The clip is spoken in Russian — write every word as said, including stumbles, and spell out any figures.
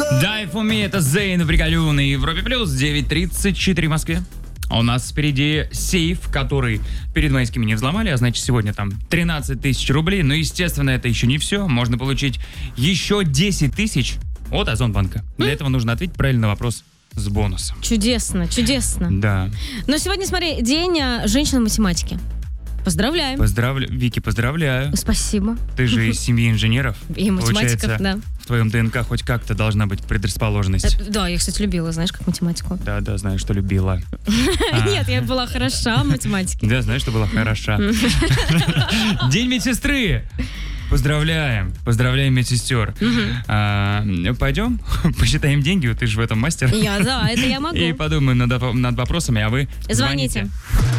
Die for me, это Зейн Брикалю на Европе Плюс, девять тридцать четыре в Москве. А у нас впереди сейф, который перед майскими не взломали, а значит сегодня там тринадцать тысяч рублей. Но, естественно, это еще не все. Можно получить еще десять тысяч от Озонбанка. Для этого нужно ответить правильный вопрос с бонусом. Чудесно, чудесно. Да. Но сегодня, смотри, день женщин-математики. Поздравляем. Поздравляю. Вики, поздравляю. Спасибо. Ты же из семьи инженеров. И математиков, да. В твоем ДНК хоть как-то должна быть предрасположенность. Это, да, я, кстати, любила, знаешь, как математику. Да, да, знаю, что любила. Нет, я была хороша в математике. Да, знаешь, что была хороша. День медсестры. Поздравляем, поздравляем медсестер. А, пойдем, посчитаем деньги, ты же в этом мастер. Я, да, это я могу. И подумаем над, над вопросами, а вы звоните. Звоните.